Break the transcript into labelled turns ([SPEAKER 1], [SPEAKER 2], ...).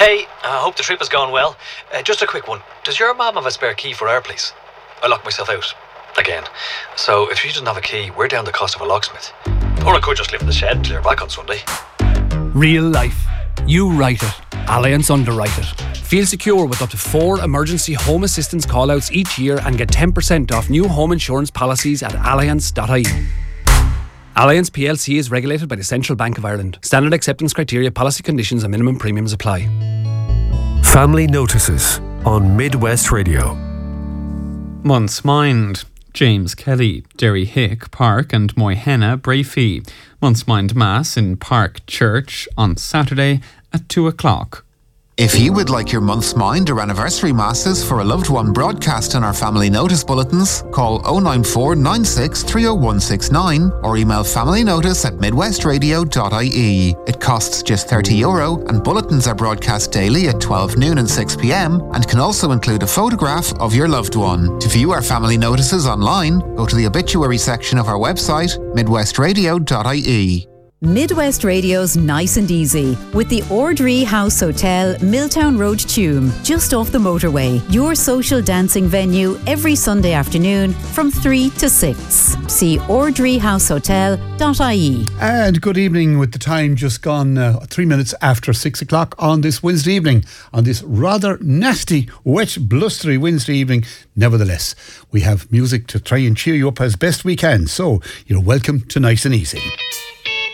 [SPEAKER 1] Hey, I hope the trip is going well. Just a quick one. Does your mum have a spare key for our place? I locked myself out. Again. So if she doesn't have a key, we're down the cost of a locksmith. Or I could just live in the shed and clear back on Sunday.
[SPEAKER 2] Real life. You write it. Allianz underwrite it. Feel secure with up to 4 emergency home assistance call-outs each year and get 10% off new home insurance policies at allianz.ie. Allianz plc is regulated by the Central Bank of Ireland. Standard acceptance criteria, policy conditions and minimum premiums apply.
[SPEAKER 3] Family Notices on Midwest Radio.
[SPEAKER 4] Month's Mind. James Kelly, Derry Hick, Park and Moyhenna, Brayfee. Month's Mind Mass in Park Church on Saturday at 2 o'clock.
[SPEAKER 5] If you would like your month's mind or anniversary masses for a loved one broadcast in our family notice bulletins, call 094 96 30169 or email familynotice@midwestradio.ie. It costs just €30 and bulletins are broadcast daily at 12 noon and 6 p.m. and can also include a photograph of your loved one. To view our family notices online, go to the obituary section of our website, midwestradio.ie.
[SPEAKER 6] Midwest Radio's Nice and Easy with the Ordree House Hotel, Milltown Road, Tuam, just off the motorway. Your social dancing venue every Sunday afternoon from 3 to 6. See ordreehousehotel.ie.
[SPEAKER 7] And good evening, with the time just gone 3 minutes after 6 o'clock on this Wednesday evening, on this rather nasty, wet, blustery Wednesday evening. Nevertheless, we have music to try and cheer you up as best we can. So you're welcome to Nice and Easy.